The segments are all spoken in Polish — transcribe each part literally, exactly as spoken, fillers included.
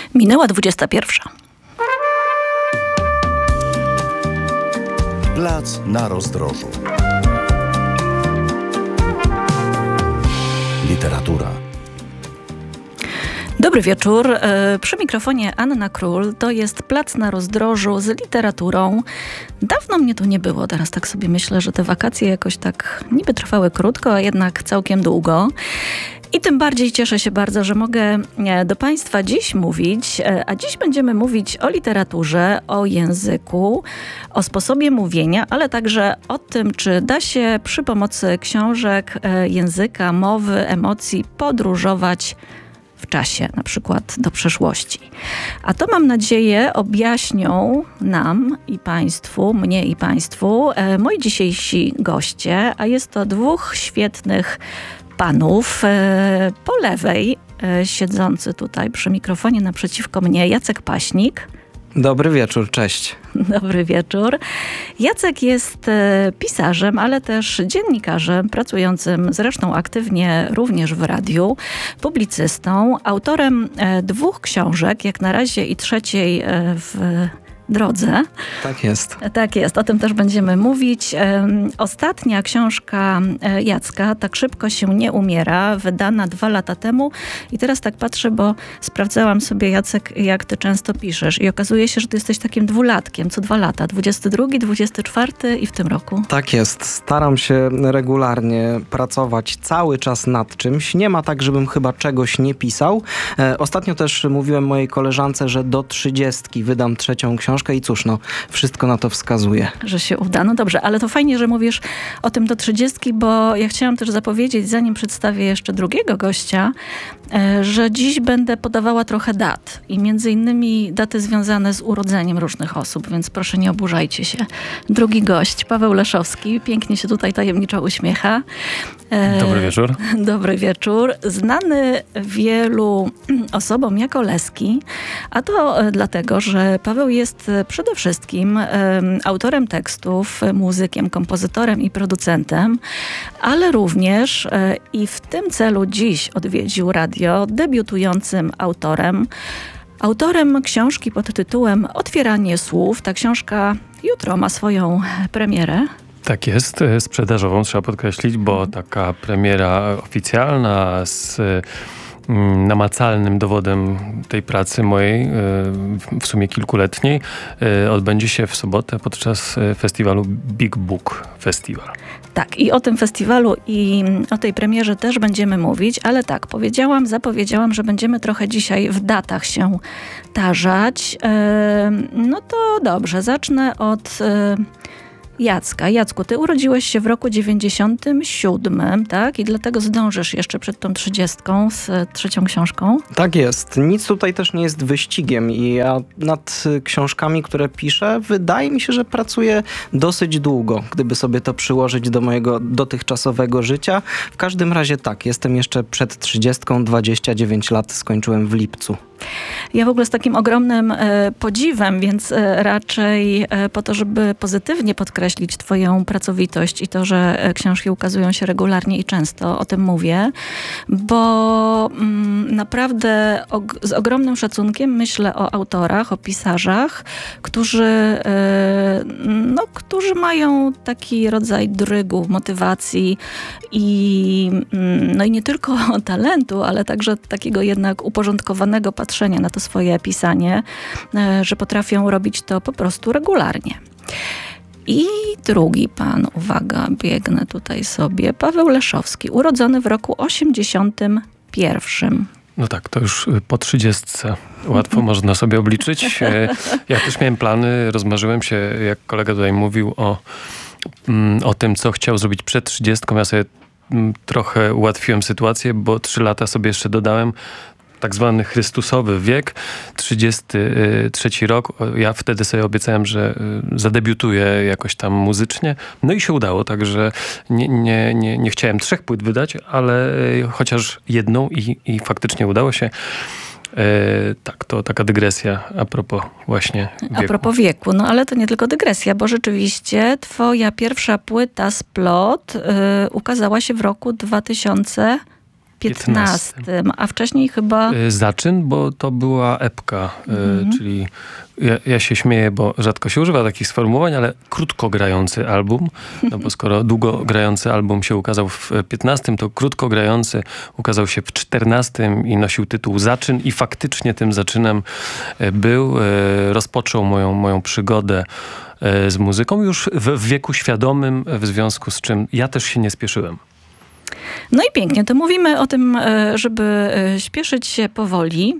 Minęła dwudziesta pierwsza. Plac na rozdrożu. Literatura. Dobry wieczór. Przy mikrofonie Anna Król. To jest Plac na rozdrożu z literaturą. Dawno mnie tu nie było. Teraz tak sobie myślę, że te wakacje jakoś tak niby trwały krótko, a jednak całkiem długo. I tym bardziej cieszę się bardzo, że mogę do Państwa dziś mówić, a dziś będziemy mówić o literaturze, o języku, o sposobie mówienia, ale także o tym, czy da się przy pomocy książek, języka, mowy, emocji podróżować w czasie, na przykład do przeszłości. A to, mam nadzieję, objaśnią nam i Państwu, mnie i Państwu, moi dzisiejsi goście, a jest to dwóch świetnych panów. Po lewej siedzący tutaj przy mikrofonie naprzeciwko mnie Jacek Paśnik. Dobry wieczór, cześć. Dobry wieczór. Jacek jest pisarzem, ale też dziennikarzem, pracującym zresztą aktywnie również w radiu, publicystą, autorem dwóch książek, jak na razie i trzeciej w drodze. Tak jest. Tak jest, o tym też będziemy mówić. Ostatnia książka Jacka, Tak szybko się nie umiera, wydana dwa lata temu. I teraz tak patrzę, bo sprawdzałam sobie, Jacek, jak ty często piszesz. I okazuje się, że ty jesteś takim dwulatkiem, co dwa lata. dwudziesty drugi, dwudziesty czwarty i w tym roku. Tak jest. Staram się regularnie pracować cały czas nad czymś. Nie ma tak, żebym chyba czegoś nie pisał. E, ostatnio też mówiłem mojej koleżance, że do trzydziestki wydam trzecią książkę. I cóż, no, wszystko na to wskazuje. Że się uda. No dobrze, ale to fajnie, że mówisz o tym do trzydziestki, bo ja chciałam też zapowiedzieć, zanim przedstawię jeszcze drugiego gościa, że dziś będę podawała trochę dat i między innymi daty związane z urodzeniem różnych osób, więc proszę nie oburzajcie się. Drugi gość, Paweł Leszowski, pięknie się tutaj tajemniczo uśmiecha. Dobry wieczór. Dobry wieczór. Znany wielu osobom jako Leski, a to dlatego, że Paweł jest przede wszystkim um, autorem tekstów, muzykiem, kompozytorem i producentem, ale również e, i w tym celu dziś odwiedził radio, debiutującym autorem. Autorem książki pod tytułem Otwieranie słów. Ta książka jutro ma swoją premierę. Tak jest, sprzedażową trzeba podkreślić, bo taka premiera oficjalna z namacalnym dowodem tej pracy mojej, w sumie kilkuletniej, odbędzie się w sobotę podczas festiwalu Big Book Festival. Tak, i o tym festiwalu i o tej premierze też będziemy mówić, ale tak, powiedziałam, zapowiedziałam, że będziemy trochę dzisiaj w datach się tarzać. No to dobrze, zacznę od Jacka. Jacku, ty urodziłeś się w roku dziewięćdziesiątym siódmym, tak? I dlatego zdążysz jeszcze przed tą trzydziestką z trzecią książką. Tak jest. Nic tutaj też nie jest wyścigiem i ja nad książkami, które piszę, wydaje mi się, że pracuję dosyć długo, gdyby sobie to przyłożyć do mojego dotychczasowego życia. W każdym razie tak, jestem jeszcze przed trzydziestką, dwadzieścia dziewięć lat skończyłem w lipcu. Ja w ogóle z takim ogromnym e, podziwem, więc e, raczej e, po to, żeby pozytywnie podkreślić twoją pracowitość i to, że e, książki ukazują się regularnie i często, o tym mówię, bo mm, naprawdę og- z ogromnym szacunkiem myślę o autorach, o pisarzach, którzy, e, no, którzy mają taki rodzaj drygu, motywacji i, mm, no i nie tylko talentu, ale także takiego jednak uporządkowanego patrzenia na to swoje pisanie, że potrafią robić to po prostu regularnie. I drugi pan, uwaga, biegnę tutaj sobie, Paweł Leszowski, urodzony w roku osiemdziesiątym pierwszym. No tak, to już po trzydziestce łatwo można sobie obliczyć. Ja też miałem plany, rozmarzyłem się, jak kolega tutaj mówił o, o tym, co chciał zrobić przed trzydziestką. Ja sobie trochę ułatwiłem sytuację, bo trzy lata sobie jeszcze dodałem tak zwany chrystusowy wiek, trzydziesty trzeci rok. Ja wtedy sobie obiecałem, że zadebiutuję jakoś tam muzycznie. No i się udało, także nie, nie, nie, nie chciałem trzech płyt wydać, ale chociaż jedną i, i faktycznie udało się. E, tak, to taka dygresja a propos właśnie wieku. A propos wieku, no ale to nie tylko dygresja, bo rzeczywiście twoja pierwsza płyta Splot y, ukazała się w roku dwa tysiące piętnastym, a wcześniej chyba... Zaczyn, bo to była epka, mhm. czyli ja, ja się śmieję, bo rzadko się używa takich sformułowań, ale krótko grający album, no bo skoro długo grający album się ukazał w piętnastym, to krótko grający ukazał się w czternastym i nosił tytuł Zaczyn i faktycznie tym zaczynem był. Rozpoczął moją, moją przygodę z muzyką już w, w wieku świadomym, w związku z czym ja też się nie spieszyłem. No i pięknie, to mówimy o tym, żeby śpieszyć się powoli.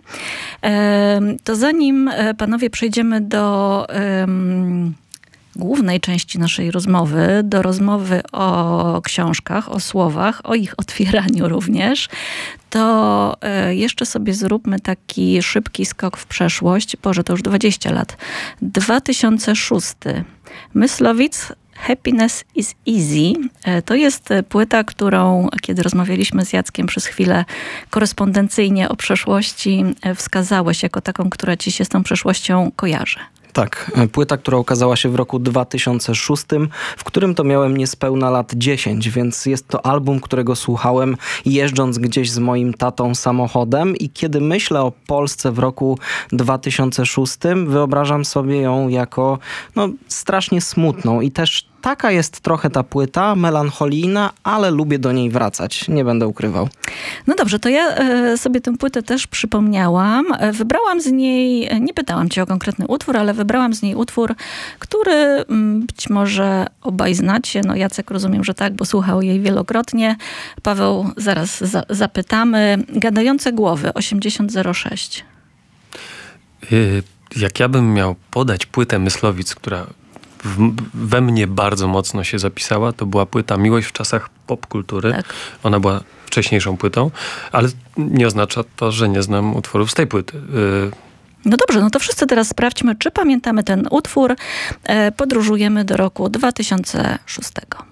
To zanim panowie przejdziemy do um, głównej części naszej rozmowy, do rozmowy o książkach, o słowach, o ich otwieraniu również, to jeszcze sobie zróbmy taki szybki skok w przeszłość. Boże, to już dwadzieścia lat. dwa tysiące szósty. Myslowic, Happiness is Easy. To jest płyta, którą, kiedy rozmawialiśmy z Jackiem przez chwilę korespondencyjnie o przeszłości, wskazałeś jako taką, która ci się z tą przeszłością kojarzy. Tak, płyta, która ukazała się w roku dwa tysiące szóstym, w którym to miałem niespełna lat dziesięć, więc jest to album, którego słuchałem jeżdżąc gdzieś z moim tatą samochodem i kiedy myślę o Polsce w roku dwa tysiące szóstym, wyobrażam sobie ją jako no, strasznie smutną i też taka jest trochę ta płyta, melancholijna, ale lubię do niej wracać. Nie będę ukrywał. No dobrze, to ja e, sobie tę płytę też przypomniałam. E, wybrałam z niej, nie pytałam cię o konkretny utwór, ale wybrałam z niej utwór, który m, być może obaj znacie. No Jacek, rozumiem, że tak, bo słuchał jej wielokrotnie. Paweł, zaraz za, zapytamy. Gadające głowy, osiemdziesiąt zero sześć. Yy, jak ja bym miał podać płytę Myslowic, która W, we mnie bardzo mocno się zapisała. To była płyta Miłość w czasach popkultury. Tak. Ona była wcześniejszą płytą, ale nie oznacza to, że nie znam utworów z tej płyty. Y- No dobrze, no to wszyscy teraz sprawdźmy, czy pamiętamy ten utwór. Podróżujemy do roku dwa tysiące szóstego.